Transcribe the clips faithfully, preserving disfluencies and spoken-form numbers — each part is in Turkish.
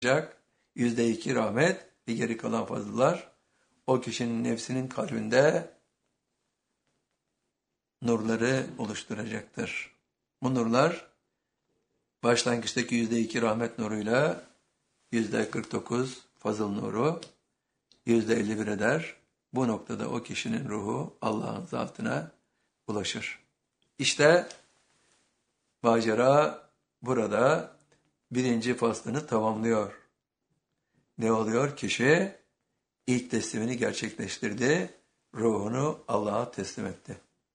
yüzde iki rahmet ve geri kalan fazlalar o kişinin nefsinin kalbinde nurları oluşturacaktır. Bu nurlar başlangıçtaki yüzde iki rahmet nuruyla yüzde kırk dokuz fazıl nuru yüzde elli bir eder. Bu noktada o kişinin ruhu Allah'ın zatına ulaşır. İşte macera burada birinci faslını tamamlıyor. Ne oluyor? Kişi ilk teslimini gerçekleştirdi, ruhunu Allah'a teslim etti.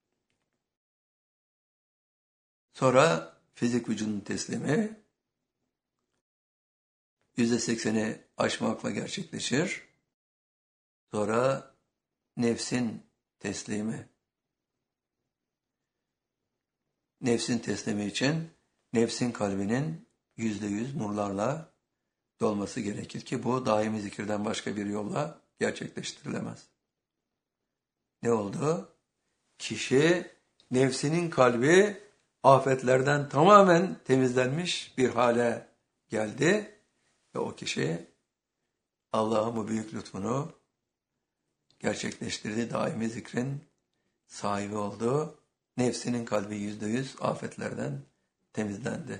Sonra fizik vücudun teslimi yüzde sekseni aşmakla gerçekleşir. Sonra nefsin teslimi. Nefsin teslimi için nefsin kalbinin yüzde yüz nurlarla dolması gerekir ki bu daimi zikirden başka bir yolla gerçekleştirilemez. Ne oldu? Kişi nefsinin kalbi afetlerden tamamen temizlenmiş bir hale geldi ve o kişi Allah'ın bu büyük lütfunu gerçekleştirdi. Daimi zikrin sahibi oldu. Nefsinin kalbi yüzde yüz afetlerden temizlendi.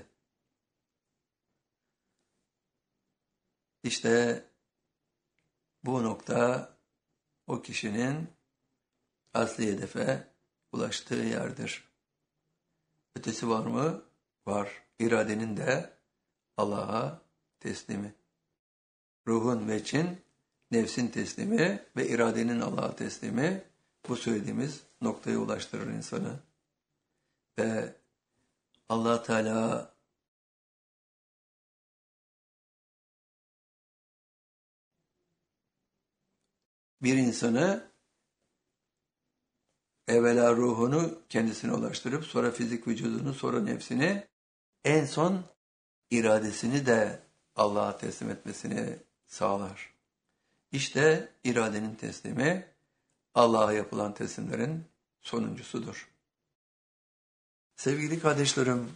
İşte bu nokta o kişinin asli hedefe ulaştığı yerdir. Ötesi var mı? Var. İradenin de Allah'a teslimi. Ruhun ve için nefsin teslimi ve iradenin Allah'a teslimi bu söylediğimiz noktaya ulaştırır insanı. Ve Allah Teala bir insanı evvela ruhunu kendisine ulaştırıp sonra fizik vücudunu, sonra nefsini, en son iradesini de Allah'a teslim etmesini sağlar. İşte iradenin teslimi Allah'a yapılan teslimlerin sonuncusudur. Sevgili kardeşlerim,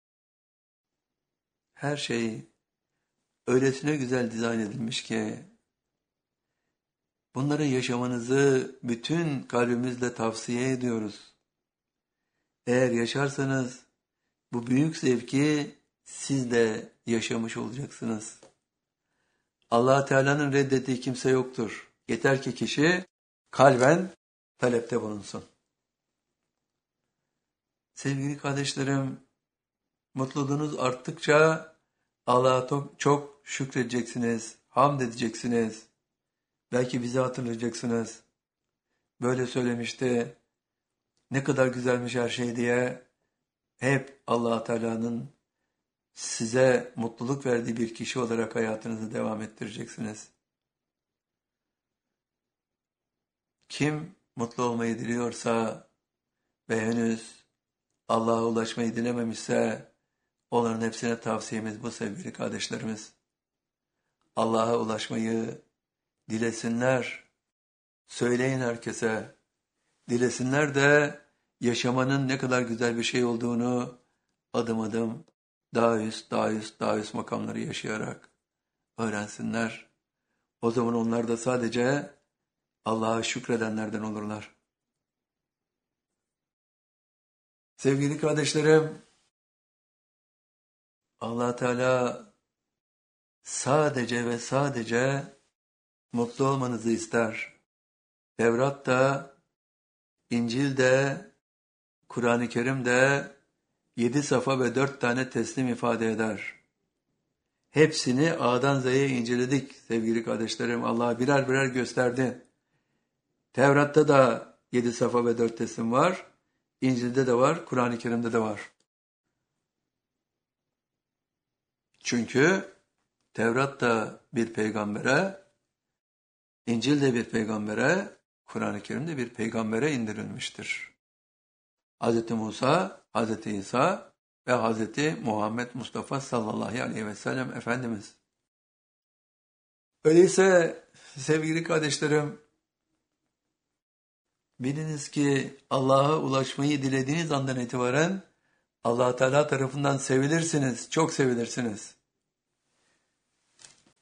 her şey öylesine güzel dizayn edilmiş ki bunları yaşamanızı bütün kalbimizle tavsiye ediyoruz. Eğer yaşarsanız bu büyük zevki siz de yaşamış olacaksınız. Allah Teala'nın reddettiği kimse yoktur. Yeter ki kişi kalben talepte bulunsun. Sevgili kardeşlerim, mutluluğunuz arttıkça Allah'a çok, çok şükredeceksiniz, hamd edeceksiniz. Belki bizi hatırlayacaksınız. Böyle söylemişti, ne kadar güzelmiş her şey diye hep Allah Teala'nın size mutluluk verdiği bir kişi olarak hayatınızı devam ettireceksiniz. Kim mutlu olmayı diliyorsa ve henüz Allah'a ulaşmayı dilememişse onların hepsine tavsiyemiz bu sevgili kardeşlerimiz. Allah'a ulaşmayı dilesinler, söyleyin herkese, dilesinler de yaşamanın ne kadar güzel bir şey olduğunu adım adım daha üst, daha üst, daha üst makamları yaşayarak öğrensinler. O zaman onlar da sadece Allah'a şükredenlerden olurlar. Sevgili kardeşlerim, Allah Teala sadece ve sadece mutlu olmanızı ister. Tevrat'ta, İncil'de, Kur'an-ı Kerim'de yedi safa ve dört tane teslim ifade eder. Hepsini A'dan Z'ye inceledik sevgili kardeşlerim. Allah birer birer gösterdi. Tevrat'ta da yedi safa ve dört teslim var. İncil'de de var, Kur'an-ı Kerim'de de var. Çünkü Tevrat da bir peygambere, İncil de bir peygambere, Kur'an-ı Kerim de bir peygambere indirilmiştir. Hazreti Musa, Hazreti İsa ve Hazreti Muhammed Mustafa sallallahu aleyhi ve sellem Efendimiz. Öyleyse sevgili kardeşlerim, biliniz ki Allah'a ulaşmayı dilediğiniz andan itibaren Allah Teala tarafından sevilirsiniz, çok sevilirsiniz.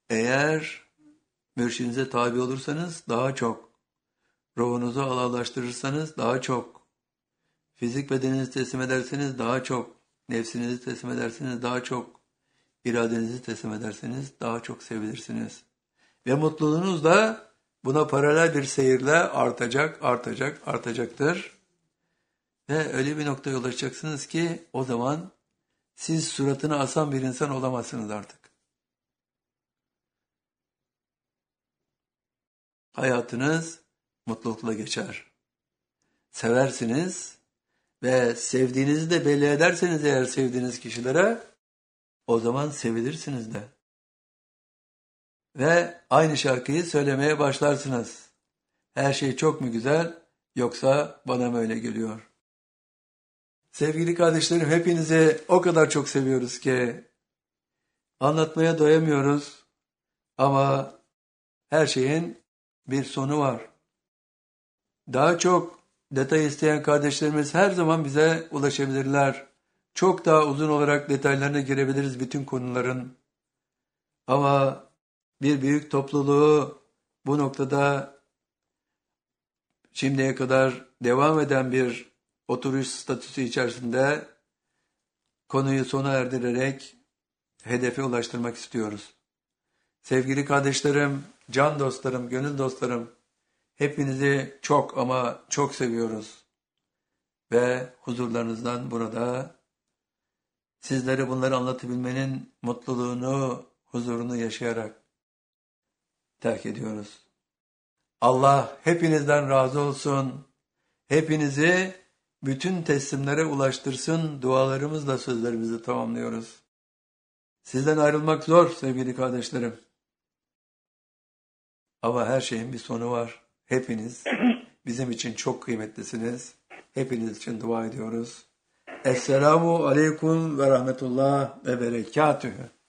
Eğer mürşidinize tabi olursanız daha çok, ruhunuzu Allah'laştırırsanız daha çok, fizik bedeninizi teslim ederseniz daha çok, nefsinizi teslim ederseniz daha çok, iradenizi teslim ederseniz daha çok sevilirsiniz. Ve mutluluğunuz da buna paralel bir seyirle artacak, artacak, artacaktır. Ve öyle bir noktaya ulaşacaksınız ki o zaman siz suratını asan bir insan olamazsınız artık. Hayatınız mutlulukla geçer. Seversiniz ve sevdiğinizi de belli ederseniz eğer sevdiğiniz kişilere o zaman sevilirsiniz de. Ve aynı şarkıyı söylemeye başlarsınız. Her şey çok mu güzel yoksa bana mı öyle geliyor? Sevgili kardeşlerim, hepinizi o kadar çok seviyoruz ki anlatmaya doyamıyoruz ama her şeyin bir sonu var. Daha çok detay isteyen kardeşlerimiz her zaman bize ulaşabilirler. Çok daha uzun olarak detaylarına girebiliriz bütün konuların. Ama bir büyük topluluğu bu noktada şimdiye kadar devam eden bir oturuş statüsü içerisinde konuyu sona erdirerek hedefe ulaştırmak istiyoruz. Sevgili kardeşlerim, can dostlarım, gönül dostlarım, hepinizi çok ama çok seviyoruz. Ve huzurlarınızdan burada sizlere bunları anlatabilmenin mutluluğunu, huzurunu yaşayarak terk ediyoruz. Allah hepinizden razı olsun. Hepinizi bütün teslimlere ulaştırsın. Dualarımızla sözlerimizi tamamlıyoruz. Sizden ayrılmak zor sevgili kardeşlerim. Ama her şeyin bir sonu var. Hepiniz bizim için çok kıymetlisiniz. Hepiniz için dua ediyoruz. Esselamu aleyküm ve rahmetullah ve berekatühü.